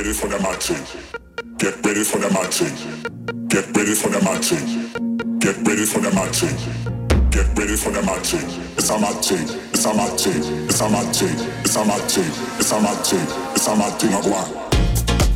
ready for the matching. Get ready for the matching. Get ready for the matching. Get ready for the matching. Get ready for the matching. It's a matching. It's a matching. It's a matching. It's a matching. It's a matching. It's a matching of one.